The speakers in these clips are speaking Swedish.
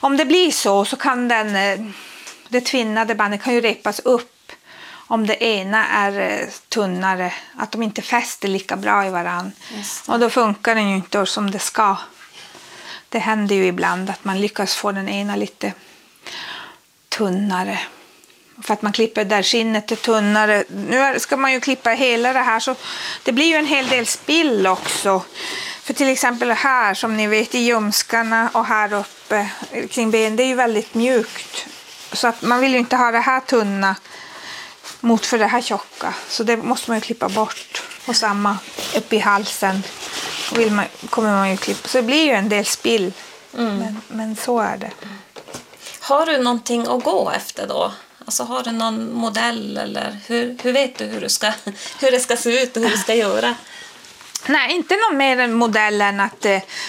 om det blir så kan det tvinnade bandet kan ju repas upp om det ena är tunnare, att de inte fäster lika bra i varann. Och då funkar den ju inte som det ska. Det händer ju ibland att man lyckas få den ena lite tunnare. För att man klipper där skinnet är tunnare. Nu ska man ju klippa hela det här, så det blir ju en hel del spill också. För till exempel här, som ni vet, i ljumskarna och här uppe kring ben, det är ju väldigt mjukt. Så att man vill ju inte ha det här tunna mot för det här tjocka. Så det måste man ju klippa bort. Och samma upp i halsen kommer man ju klippa. Så det blir ju en del spill. Men så är det. Har du någonting att gå efter då? Alltså har du någon modell eller hur vet du hur det ska se ut och hur du ska göra? Nej, inte någon mer än modellen att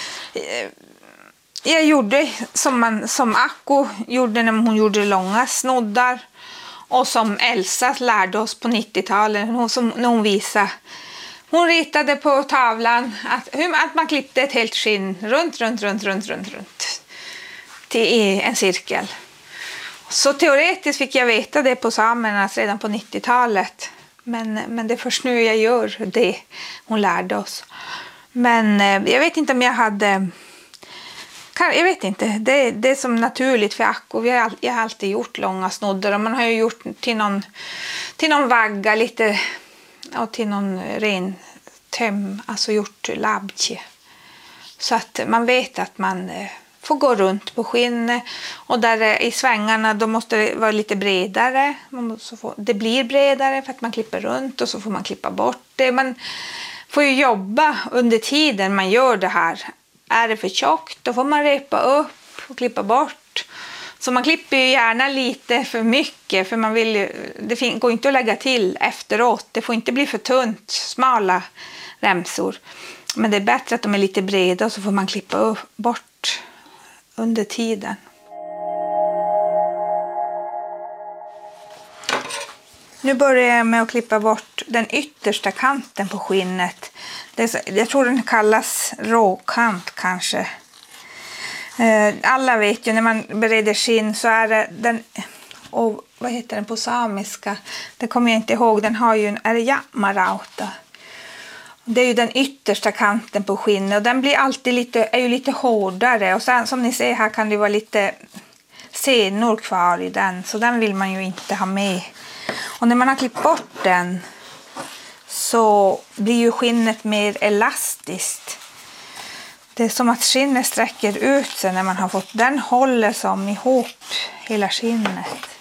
jag gjorde som Akko gjorde när hon gjorde långa snoddar, och som Elsa lärde oss på 90-talet när hon visade. Hon ritade på tavlan att man klippte ett helt skinn runt till en cirkel. Så teoretiskt fick jag veta det på samernas redan på 90-talet. Men det är först nu jag gör det hon lärde oss. Men jag vet inte om jag hade... Jag vet inte. Det är som naturligt för Akko. Jag har alltid gjort långa snoddar. Och man har ju gjort till någon vagga lite. Och till någon ren töm. Alltså gjort labtje. Så att man vet att man får gå runt på skinnet. Och där i svängarna då måste det vara lite bredare. Det blir bredare för att man klipper runt. Och så får man klippa bort det. Man får ju jobba under tiden man gör det här. Är det för tjockt, då får man repa upp och klippa bort. Så man klipper ju gärna lite för mycket, för man vill ju, det går inte att lägga till efteråt. Det får inte bli för tunt, smala remsor. Men det är bättre att de är lite breda, och så får man klippa bort under tiden. Nu börjar jag med att klippa bort den yttersta kanten på skinnet. Jag tror den kallas råkant kanske. Alla vet ju när man bereder skinn så är det den... Och vad heter den på samiska? Det kommer jag inte ihåg. Den har ju är det jammarauta. Det är ju den yttersta kanten på skinnet. Och den blir alltid lite hårdare. Och sen som ni ser här kan det vara lite senor kvar i den. Så den vill man ju inte ha med. Och när man har klippt bort den så blir ju skinnet mer elastiskt. Det är som att skinnet sträcker ut sig när man har fått den, håller som ihop hela skinnet.